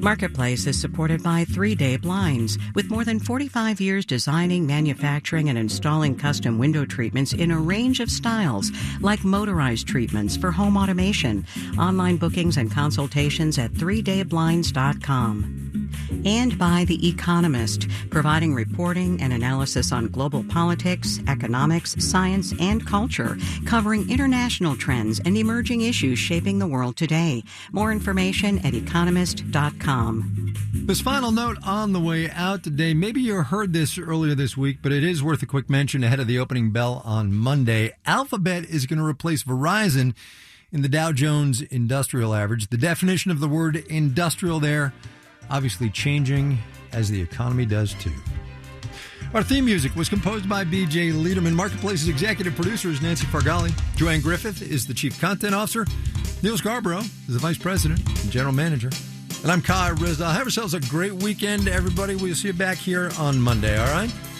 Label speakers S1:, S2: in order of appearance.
S1: Marketplace is supported by 3 Day Blinds. With more than 45 years designing, manufacturing, and installing custom window treatments in a range of styles, like motorized treatments for home automation. Online bookings and consultations at 3dayblinds.com. And by The Economist, providing reporting and analysis on global politics, economics, science, and culture, covering international trends and emerging issues shaping the world today. More information at economist.com.
S2: This final note on the way out today. Maybe you heard this earlier this week, but it is worth a quick mention ahead of the opening bell on Monday. Alphabet is going to replace Verizon in the Dow Jones Industrial Average. The definition of the word industrial there obviously changing as the economy does too. Our theme music was composed by B.J. Liederman. Marketplace's executive producer is Nancy Fargali. Joanne Griffith is the chief content officer. Neil Scarborough is the vice president and general manager. And I'm Kai Ryssdal. Have yourselves a great weekend, everybody. We'll see you back here on Monday, all right?